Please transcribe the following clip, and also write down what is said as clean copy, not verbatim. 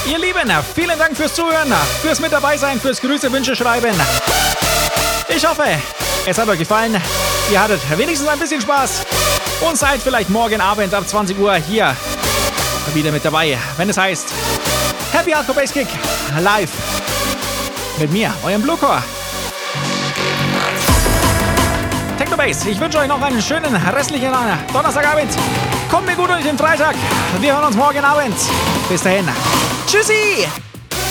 Ihr Lieben, vielen Dank fürs Zuhören, fürs mit dabei sein, fürs Grüße, Wünsche schreiben. Ich hoffe, es hat euch gefallen. Ihr hattet wenigstens ein bisschen Spaß und seid vielleicht morgen Abend ab 20 Uhr hier wieder mit dabei, wenn es heißt Happy Hardcore Bass Kick live mit mir, eurem Bluecore. Techno Bass, ich wünsche euch noch einen schönen restlichen Donnerstagabend. Kommt mir gut durch den Freitag. Wir hören uns morgen Abend. Bis dahin. Tschüssi!